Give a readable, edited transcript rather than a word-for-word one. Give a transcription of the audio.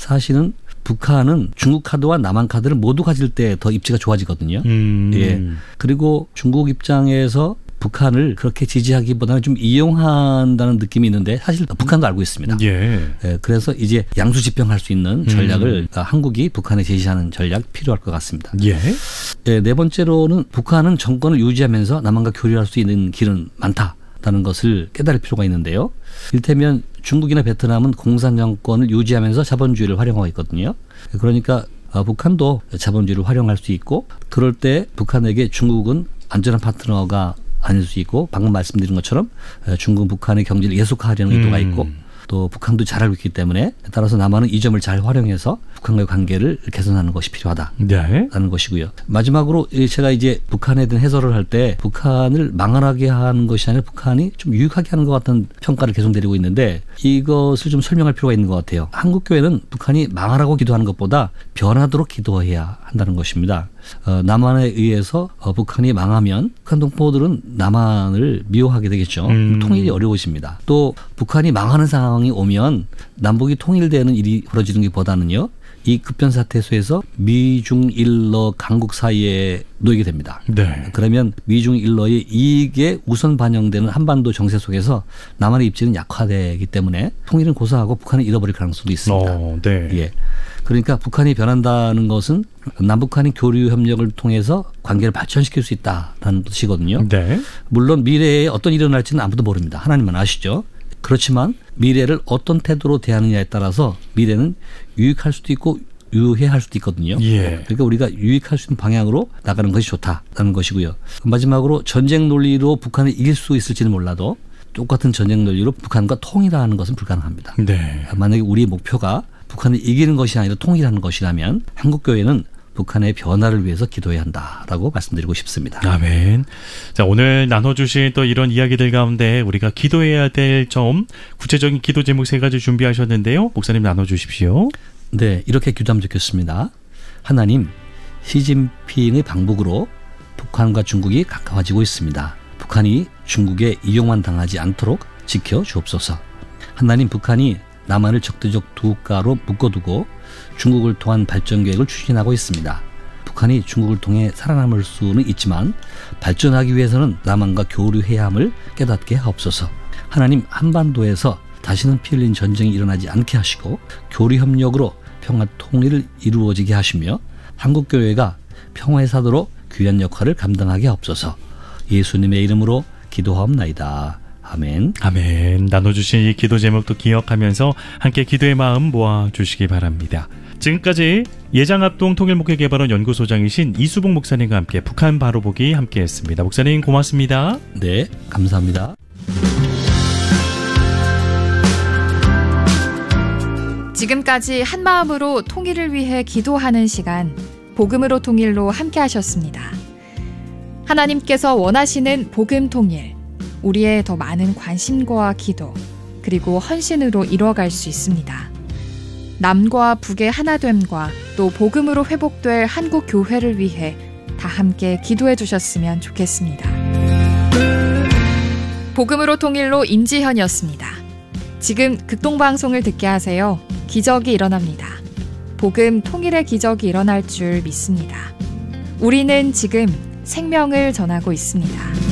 사실은 북한은 중국 카드와 남한 카드를 모두 가질 때 더 입지가 좋아지거든요. 예. 그리고 중국 입장에서 북한을 그렇게 지지하기보다는 좀 이용한다는 느낌이 있는데 사실 북한도 알고 있습니다. 예. 예, 그래서 이제 양수집행할 수 있는 전략을 한국이 북한에 제시하는 전략 필요할 것 같습니다. 예. 예, 네 번째로는 북한은 정권을 유지하면서 남한과 교류할 수 있는 길은 많다라는 것을 깨달을 필요가 있는데요. 이를테면 중국이나 베트남은 공산 정권을 유지하면서 자본주의를 활용하고 있거든요. 그러니까 북한도 자본주의를 활용할 수 있고 그럴 때 북한에게 중국은 안전한 파트너가 아닐 수 있고 방금 말씀드린 것처럼 중국 북한의 경제를 예속화하려는 의도가 있고 또 북한도 잘 알고 있기 때문에 따라서 남한은 이 점을 잘 활용해서 북한과의 관계를 개선하는 것이 필요하다라는 네. 것이고요. 마지막으로 제가 이제 북한에 대한 해설을 할 때 북한을 망언하게 하는 것이 아니라 북한이 좀 유익하게 하는 것 같은 평가를 계속 내리고 있는데 이것을 좀 설명할 필요가 있는 것 같아요. 한국교회는 북한이 망하라고 기도하는 것보다 변하도록 기도해야 한다는 것입니다. 남한에 의해서 북한이 망하면 북한 동포들은 남한을 미워하게 되겠죠. 통일이 어려워집니다. 또 북한이 망하는 상황이 오면 남북이 통일되는 일이 벌어지는 것보다는요. 이 급변사태소에서 미중일러 강국 사이에 놓이게 됩니다. 네. 그러면 미중일러의 이익에 우선 반영되는 한반도 정세 속에서 남한의 입지는 약화되기 때문에 통일은 고사하고 북한을 잃어버릴 가능성도 있습니다. 네. 예. 그러니까 북한이 변한다는 것은 남북한이 교류 협력을 통해서 관계를 발전시킬 수 있다는 뜻이거든요. 네. 물론 미래에 어떤 일이 일어날지는 아무도 모릅니다. 하나님만 아시죠. 그렇지만 미래를 어떤 태도로 대하느냐에 따라서 미래는 유익할 수도 있고 유해할 수도 있거든요. 예. 그러니까 우리가 유익할 수 있는 방향으로 나가는 것이 좋다라는 것이고요. 마지막으로 전쟁 논리로 북한을 이길 수 있을지는 몰라도 똑같은 전쟁 논리로 북한과 통일하는 것은 불가능합니다. 네. 만약에 우리의 목표가 북한을 이기는 것이 아니라 통일하는 것이라면 한국교회는 북한의 변화를 위해서 기도해야 한다라고 말씀드리고 싶습니다. 아멘. 자, 오늘 나눠주신 또 이런 이야기들 가운데 우리가 기도해야 될 점, 구체적인 기도 제목 3가지 준비하셨는데요. 목사님 나눠주십시오. 네, 이렇게 기도하면 좋겠습니다. 하나님, 시진핑의 방북으로 북한과 중국이 가까워지고 있습니다. 북한이 중국에 이용만 당하지 않도록 지켜주옵소서. 하나님, 북한이 남한을 적대적 두 국가로 묶어두고 중국을 통한 발전 계획을 추진하고 있습니다. 북한이 중국을 통해 살아남을 수는 있지만 발전하기 위해서는 남한과 교류해야 함을 깨닫게 하옵소서. 하나님, 한반도에서 다시는 피 흘린 전쟁이 일어나지 않게 하시고 교류 협력으로 평화 통일을 이루어지게 하시며 한국교회가 평화의 사도로 귀한 역할을 감당하게 하옵소서. 예수님의 이름으로 기도하옵나이다. 아멘. 아멘. 나눠주신 이 기도 제목도 기억하면서 함께 기도의 마음 모아주시기 바랍니다. 지금까지 예장합동 통일목회개발원 연구소장이신 이수봉 목사님과 함께 북한 바로보기 함께했습니다. 목사님 고맙습니다. 네, 감사합니다. 지금까지 한마음으로 통일을 위해 기도하는 시간, 복음으로 통일로 함께하셨습니다. 하나님께서 원하시는 복음 통일, 우리의 더 많은 관심과 기도, 그리고 헌신으로 이루어갈 수 있습니다. 남과 북의 하나됨과 또 복음으로 회복될 한국 교회를 위해 다 함께 기도해 주셨으면 좋겠습니다. 복음으로 통일로 임지현이었습니다. 지금 극동방송을 듣게 하세요. 기적이 일어납니다. 복음 통일의 기적이 일어날 줄 믿습니다. 우리는 지금 생명을 전하고 있습니다.